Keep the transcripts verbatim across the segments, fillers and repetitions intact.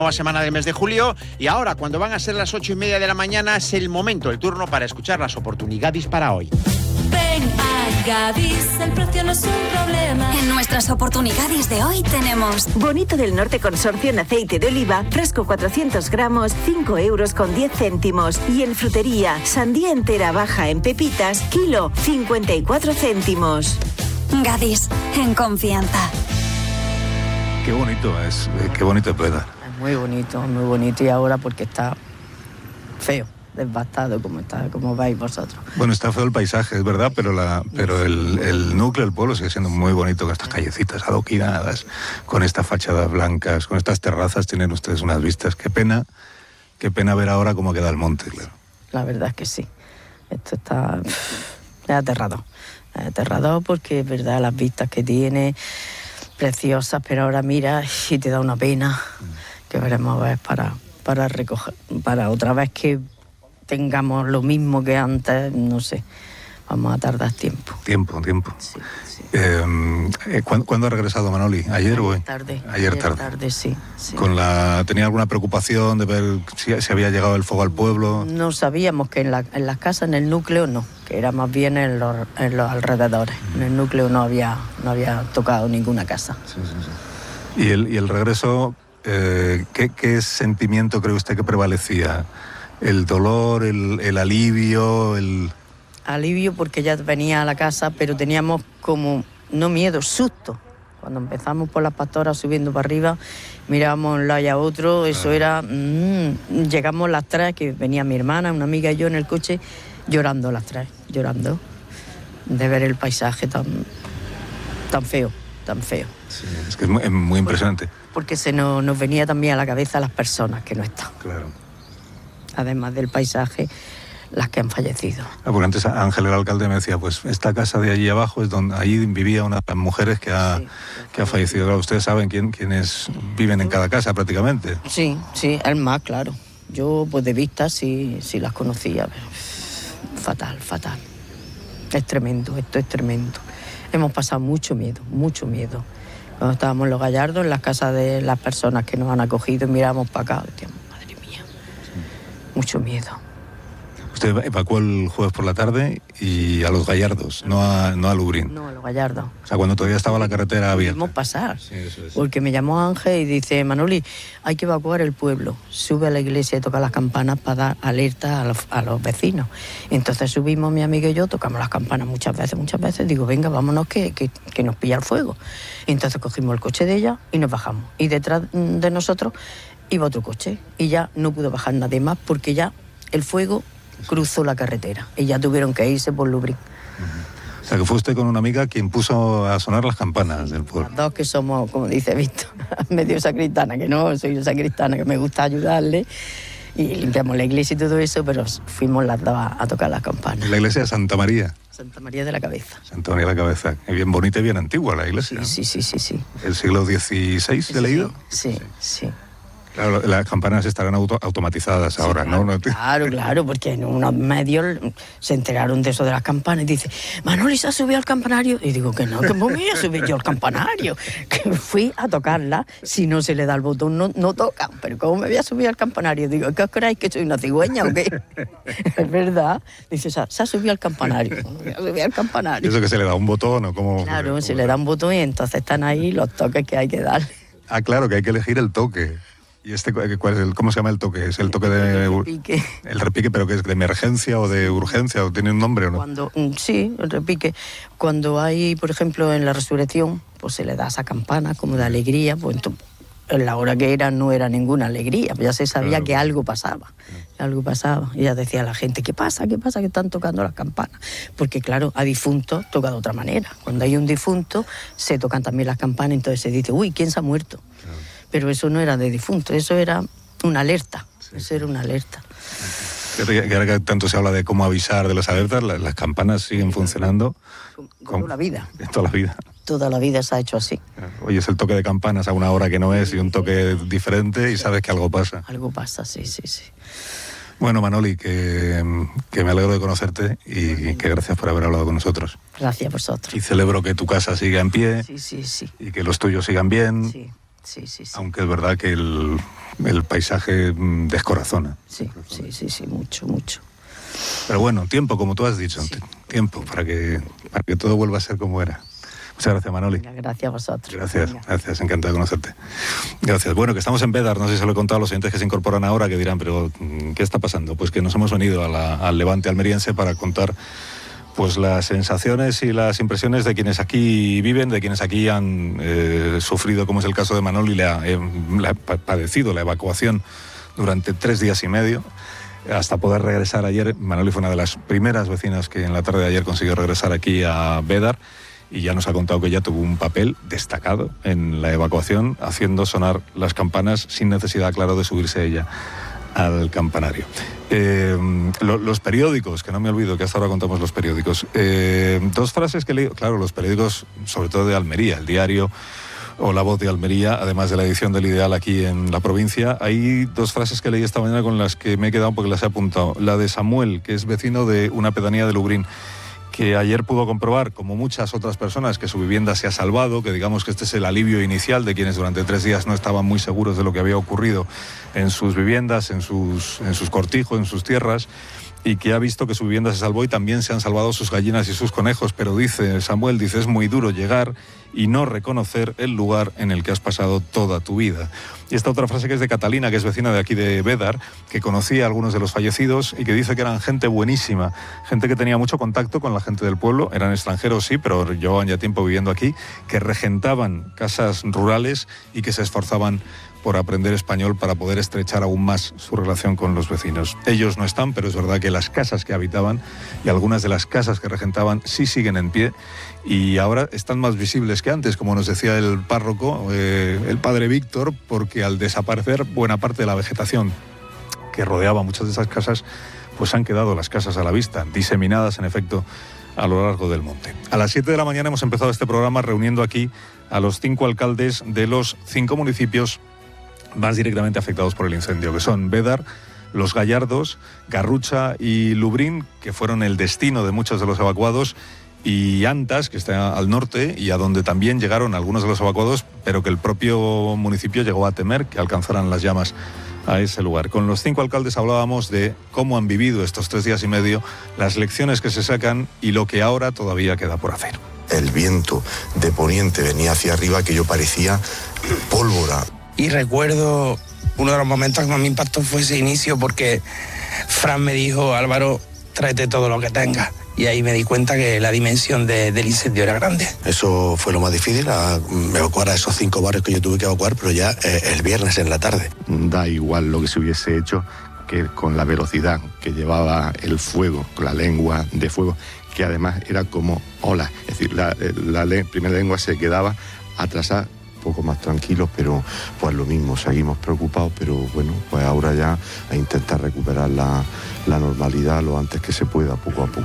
Nueva semana del mes de julio y ahora, cuando van a ser las ocho y media de la mañana, es el momento, el turno para escuchar las oportunidades para hoy. Ven a Gadis, el precio no es un problema. En nuestras oportunidades de hoy tenemos Bonito del Norte Consorcio en aceite de oliva, fresco cuatrocientos gramos, cinco euros con diez céntimos. Y en frutería, sandía entera baja en pepitas, kilo, cincuenta y cuatro céntimos. Gadis, en confianza. Qué bonito es, qué bonito puede dar. Es muy bonito, muy bonito, y ahora porque está feo, devastado como está, como veis vosotros. Bueno, está feo el paisaje, es verdad, pero la, pero el, el núcleo del pueblo sigue siendo muy bonito, con estas callecitas adoquinadas, con estas fachadas blancas, con estas terrazas. Tienen ustedes unas vistas. Qué pena, qué pena ver ahora cómo queda el monte, claro. La verdad es que sí. Esto está es aterrador, es aterrador porque es verdad las vistas que tiene, preciosas, pero ahora mira y te da una pena que veremos a ver para, para recoger, para otra vez que tengamos lo mismo que antes, no sé, vamos a tardar tiempo. Tiempo, tiempo. Sí, sí. Eh, ¿cuándo, ¿Cuándo ha regresado Manoli? ¿Ayer o hoy? Tarde. Ayer, Ayer tarde. tarde, sí. sí. Con la, ¿tenía alguna preocupación de ver si, si había llegado el fuego al pueblo? No sabíamos que en, la, en las casas, en el núcleo, no, que era más bien en los, en los alrededores. En el núcleo no había, no había tocado ninguna casa. Sí, sí, sí. ¿Y el, y el regreso, eh, ¿qué, qué sentimiento cree usted que prevalecía? ¿El dolor, el, el alivio, el...? Alivio porque ya venía a la casa, pero teníamos como, no miedo, susto. Cuando empezamos por las pastoras subiendo para arriba, mirábamos un lado y a otro, eso ah. era... Mmm, llegamos las tres, que venía mi hermana, una amiga y yo en el coche, llorando las tres, llorando, de ver el paisaje tan, tan feo, tan feo. Sí, es que es muy, es muy impresionante. Porque se nos, nos venía también a la cabeza las personas que no están. Claro. Además del paisaje, las que han fallecido. Ah, porque antes Ángel, el alcalde, me decía, pues esta casa de allí abajo es donde allí vivía una de las mujeres que ha, sí, que ha fallecido. Claro, ustedes saben quién, quiénes viven en cada casa prácticamente. Sí, sí, es más, claro. Yo, pues de vista, sí, sí las conocía. Fatal, fatal. Es tremendo, esto es tremendo. Hemos pasado mucho miedo, mucho miedo. Cuando estábamos en Los Gallardos, en las casas de las personas que nos han acogido, miramos para acá, decíamos, madre mía, sí. Mucho miedo. Usted evacuó el jueves por la tarde y a Los Gallardos, no a, no a Lubrín. No, a Los Gallardos. O sea, cuando todavía estaba la carretera abierta. Pudimos pasar, sí, eso es. Porque me llamó Ángel y dice, Manoli, hay que evacuar el pueblo. Sube a la iglesia y toca las campanas para dar alerta a los, a los vecinos. Entonces subimos mi amigo y yo, tocamos las campanas muchas veces, muchas veces. Digo, venga, vámonos que, que, que nos pilla el fuego. Entonces cogimos el coche de ella y nos bajamos. Y detrás de nosotros iba otro coche. Y ya no pudo bajar nadie más porque ya el fuego cruzó la carretera y ya tuvieron que irse por Lubrín. O sea, que fue usted con una amiga quien puso a sonar las campanas del pueblo. Las dos que somos, como dice Víctor, medio sacristana, que no soy sacristana, que me gusta ayudarle, y limpiamos la iglesia y todo eso, pero fuimos las dos a, a tocar las campanas. La iglesia de Santa María. Santa María de la Cabeza. Santa María de la Cabeza. Es bien bonita y bien antigua la iglesia. Sí, sí, sí, sí. sí. ¿El siglo dieciséis sí, he leído? Sí, sí. sí. Claro, las campanas estarán auto automatizadas sí, ahora, claro, ¿no? Claro, claro, porque en unos medios se enteraron de eso de las campanas y dice, Manoli se ha subido al campanario. Y digo que no, que me voy a subir yo al campanario. Que fui a tocarla, si no se le da el botón no, no toca. Pero ¿cómo me voy a subir al campanario? Digo, ¿qué os creéis que soy una cigüeña o qué? Es verdad. Dice, se ha subido al campanario. Me voy a subir al campanario. ¿Eso que se le da un botón o cómo? Claro, cómo se le da un botón y entonces están ahí los toques que hay que darle. Ah, claro, que hay que elegir el toque. ¿Y este cuál es el, cómo se llama el toque? ¿Es el toque de el repique? El repique, pero que es de emergencia o de urgencia, o tiene un nombre o no? Cuando, sí, el repique. Cuando hay, por ejemplo, en la resurrección, pues se le da esa campana como de alegría, pues entonces, en la hora que era no era ninguna alegría, pues ya se sabía claro. que algo pasaba, claro. que algo pasaba. Y ya decía la gente, ¿qué pasa? ¿Qué pasa que están tocando las campanas? Porque claro, a difuntos toca de otra manera. Cuando hay un difunto, se tocan también las campanas, entonces se dice, uy, ¿quién se ha muerto? Claro. Pero eso no era de difunto, eso era una alerta, sí, eso era una alerta. Que ahora que tanto se habla de cómo avisar de las alertas, las, las campanas siguen funcionando. Toda la vida. Toda la vida. Toda la vida se ha hecho así. Oye, es el toque de campanas a una hora que no es y un toque diferente y sabes que algo pasa. Algo pasa, sí, sí, sí. Bueno, Manoli, que, que me alegro de conocerte y que gracias por haber hablado con nosotros. Gracias a vosotros. Y celebro que tu casa siga en pie. Sí, sí, sí. Y que los tuyos sigan bien. Sí. Sí, sí, sí. Aunque es verdad que el, el paisaje descorazona. Sí, sí, sí, sí, mucho, mucho. Pero bueno, tiempo, como tú has dicho, sí. tiempo para que, para que todo vuelva a ser como era. Muchas gracias, Manoli. Venga, gracias a vosotros. Gracias, Venga. gracias, encantado de conocerte. Gracias. Bueno, que estamos en Bédar, no sé si se lo he contado a los oyentes que se incorporan ahora, que dirán, pero ¿qué está pasando? Pues que nos hemos venido a la, al Levante almeriense para contar pues las sensaciones y las impresiones de quienes aquí viven, de quienes aquí han eh, sufrido, como es el caso de Manoli, le ha, eh, le ha padecido la evacuación durante tres días y medio, hasta poder regresar ayer. Manoli fue una de las primeras vecinas que en la tarde de ayer consiguió regresar aquí a Bédar, y ya nos ha contado que ella tuvo un papel destacado en la evacuación, haciendo sonar las campanas sin necesidad, claro, de subirse ella al campanario. Eh, lo, los periódicos, que no me olvido que hasta ahora contamos los periódicos. Eh, dos frases que he leído, claro, los periódicos, sobre todo de Almería, el Diario o La Voz de Almería, además de la edición del Ideal aquí en la provincia. Hay dos frases que leí esta mañana con las que me he quedado porque las he apuntado. La de Samuel, que es vecino de una pedanía de Lubrín, que ayer pudo comprobar, como muchas otras personas, que su vivienda se ha salvado, que digamos que este es el alivio inicial de quienes durante tres días no estaban muy seguros de lo que había ocurrido en sus viviendas, en sus, en sus cortijos, en sus tierras, y que ha visto que su vivienda se salvó y también se han salvado sus gallinas y sus conejos. Pero dice Samuel, dice, es muy duro llegar y no reconocer el lugar en el que has pasado toda tu vida. Y esta otra frase que es de Catalina, que es vecina de aquí de Bédar, que conocía a algunos de los fallecidos y que dice que eran gente buenísima, gente que tenía mucho contacto con la gente del pueblo, eran extranjeros sí, pero llevaban ya tiempo viviendo aquí, que regentaban casas rurales y que se esforzaban por aprender español para poder estrechar aún más su relación con los vecinos. Ellos no están, pero es verdad que las casas que habitaban y algunas de las casas que regentaban sí siguen en pie y ahora están más visibles que antes, como nos decía el párroco, eh, el padre Víctor, porque al desaparecer buena parte de la vegetación que rodeaba muchas de esas casas, pues han quedado las casas a la vista, diseminadas en efecto a lo largo del monte. A las siete de la mañana hemos empezado este programa reuniendo aquí a los cinco alcaldes de los cinco municipios más directamente afectados por el incendio, que son Bédar, Los Gallardos, Garrucha y Lubrín, que fueron el destino de muchos de los evacuados, y Antas, que está al norte y a donde también llegaron algunos de los evacuados, pero que el propio municipio llegó a temer que alcanzaran las llamas a ese lugar. Con los cinco alcaldes hablábamos de cómo han vivido estos tres días y medio, las lecciones que se sacan y lo que ahora todavía queda por hacer. El viento de poniente venía hacia arriba, que yo parecía pólvora. Y recuerdo uno de los momentos que más me impactó fue ese inicio, porque Fran me dijo, Álvaro, tráete todo lo que tengas. Y ahí me di cuenta que la dimensión de, del incendio era grande. Eso fue lo más difícil, a evacuar a esos cinco barrios que yo tuve que evacuar, pero ya eh, el viernes en la tarde. Da igual lo que se hubiese hecho, que con la velocidad que llevaba el fuego, con la lengua de fuego, que además era como olas. Es decir, la, la, la primera lengua se quedaba atrasada, poco más tranquilos, pero pues lo mismo, seguimos preocupados, pero bueno, pues ahora ya a intentar recuperar la, la normalidad lo antes que se pueda, poco a poco.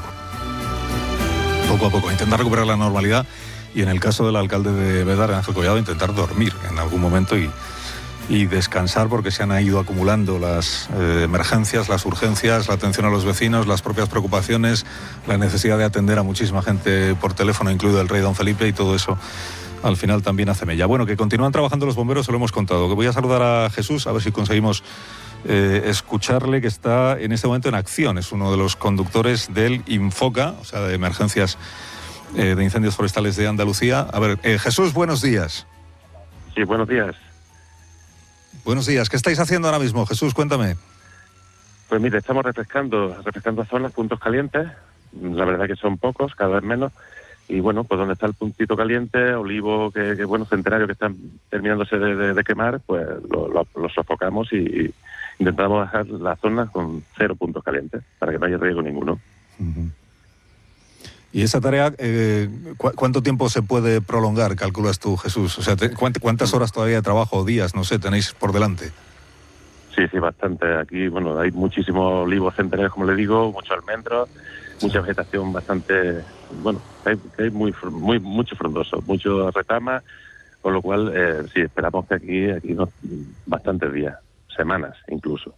Poco a poco, intentar recuperar la normalidad y en el caso del alcalde de Bédar, Ángel Collado, intentar dormir en algún momento y, y descansar, porque se han ido acumulando las eh, emergencias, las urgencias, la atención a los vecinos, las propias preocupaciones, la necesidad de atender a muchísima gente por teléfono, incluido el rey don Felipe, y todo eso al final también hace mella. Bueno, que continúan trabajando los bomberos, se lo hemos contado. Que voy a saludar a Jesús, a ver si conseguimos eh, escucharle, que está en este momento en acción. Es uno de los conductores del Infoca, o sea, de emergencias eh, de incendios forestales de Andalucía. A ver, eh, Jesús, buenos días. Sí, buenos días. Buenos días. ¿Qué estáis haciendo ahora mismo, Jesús? Cuéntame. Pues mire, estamos refrescando, refrescando zonas, puntos calientes. La verdad que son pocos, cada vez menos. Y bueno, pues donde está el puntito caliente, olivo, que, que bueno, centenario que están terminándose de, de, de quemar, pues lo, lo, lo sofocamos y, y intentamos dejar las zonas con cero puntos calientes, para que no haya riesgo ninguno. Uh-huh. ¿Y esa tarea, eh, cu- cuánto tiempo se puede prolongar, calculas tú, Jesús? O sea, te, ¿cuántas, ¿cuántas horas todavía de trabajo o días, no sé, tenéis por delante? Sí, sí, bastante. Aquí, bueno, hay muchísimos olivos centenarios, como le digo, muchos almendros, mucha vegetación bastante, bueno, hay, hay muy, muy, mucho frondoso, mucho retama, con lo cual, eh, sí, esperamos que aquí, aquí nos, bastantes días, semanas incluso.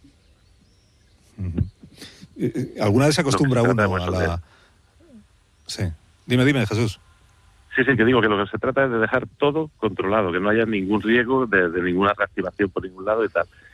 Uh-huh. ¿Alguna vez se acostumbra uno a la...? Sí. Dime, dime, Jesús. Sí, sí, que digo que lo que se trata es de dejar todo controlado, que no haya ningún riesgo de, de ninguna reactivación por ningún lado y tal.